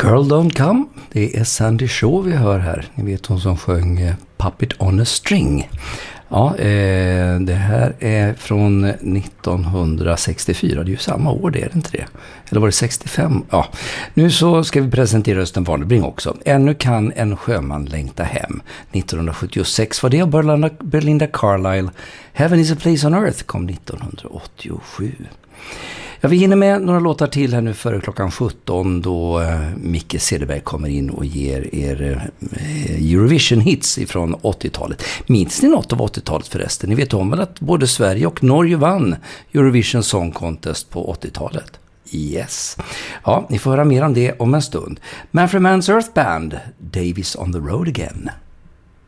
Girl Don't Come, det är Sandy Shaw vi hör här. Ni vet hon som sjöng Puppet on a String. Ja, det här är från 1964, det är ju samma år, det är det inte det? Eller var det 65? Ja, nu så ska vi presentera Östen Warnerbring också. Ännu kan en sjöman längta hem. 1976 var det av Belinda Carlisle. Heaven is a place on earth kom 1987. Ja, vi hinner med några låtar till här nu före klockan 17 då Micke Cederberg kommer in och ger er Eurovision hits ifrån 80-talet. Minns ni något av 80-talet förresten? Ni vet om väl att både Sverige och Norge vann Eurovision Song Contest på 80-talet? Yes. Ja, ni får höra mer om det om en stund. Manfred Mann's Earth Band, Davis on the Road Again.